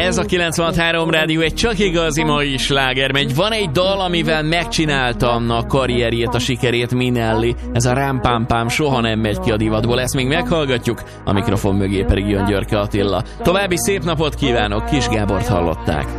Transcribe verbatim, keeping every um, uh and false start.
Ez a kilencvenhat három Rádió, egy csak igazi mai sláger megy. Van egy dal, amivel megcsinálta a karrierjét, a sikerét Minelli. Ez a Rám Pám Pám soha nem megy ki a divatból. Ezt még meghallgatjuk, a mikrofon mögé pedig jön Györke Attila. További szép napot kívánok, Kis Gábort hallották.